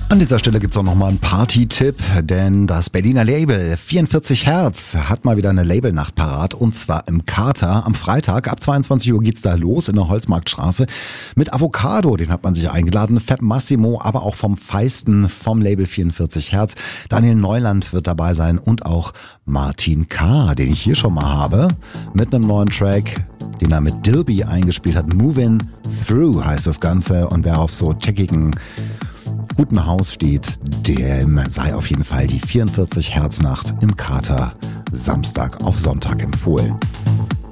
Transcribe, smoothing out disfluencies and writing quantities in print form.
An dieser Stelle gibt's auch nochmal einen Party-Tipp, denn das Berliner Label 44 Hertz hat mal wieder eine Labelnacht parat und zwar im Kater. Am Freitag ab 22 Uhr geht's da los in der Holzmarktstraße mit Avocado, den hat man sich eingeladen, Fab Massimo, aber auch vom Feisten vom Label 44 Hertz. Daniel Neuland wird dabei sein und auch Martin K., den ich hier schon mal habe, mit einem neuen Track, den er mit Dilby eingespielt hat. Movin' Through heißt das Ganze und wer auf so checkigen guten Haus steht, dem sei auf jeden Fall die 44 Hertz Nacht im Kater Samstag auf Sonntag empfohlen.